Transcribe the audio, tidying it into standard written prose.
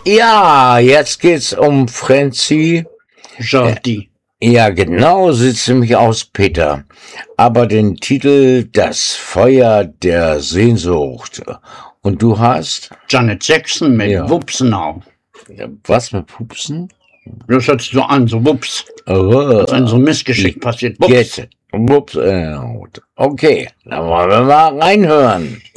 Ja, jetzt geht's um Francie Jardy. Ja, genau, sieht's nämlich aus, Peter. Aber den Titel Das Feuer der Sehnsucht. Und du hast? Janet Jackson mit Wups Now. Was mit Pupsen? Das hört sich so an, so Wups. Als wenn so ein Missgeschick passiert. Wups. Wups. Okay, dann wollen wir mal reinhören.